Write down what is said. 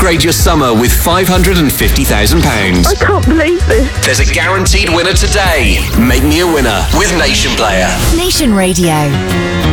upgrade your summer with £550,000. I can't believe this. There's a guaranteed winner today. Make me a winner with Nation Player. Nation Radio.